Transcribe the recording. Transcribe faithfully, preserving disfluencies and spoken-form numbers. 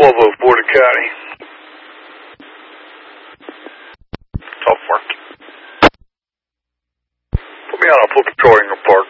twelve oh four to County. twelve four. Put me on a full patrol in your park.